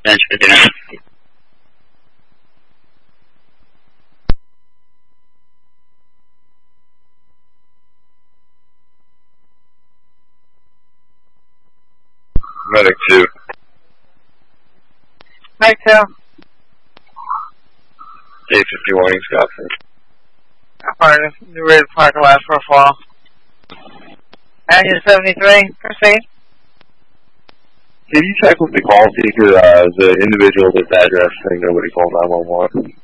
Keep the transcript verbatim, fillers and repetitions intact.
That's good enough. Medic two. Medic two. J fifty warning, Scotland. Affirmative. You're ready to park a last profile. Action seventy-three, proceed. Can you check with the call seeker, uh, the individual that's address saying nobody called nine one one?